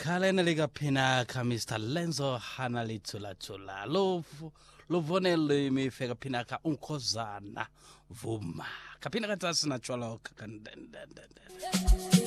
Kalena liga pina ka Mr. Lenzo Hanali Tula Tula. Lovonele mi fega pina ka unkozana vuma. Kapina ka tasina chwala kakandende.